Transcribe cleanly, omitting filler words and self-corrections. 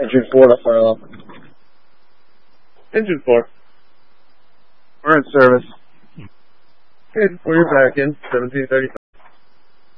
Engine 4 to fire up. Engine 4. We're in service. Okay, well, you're back in 1735.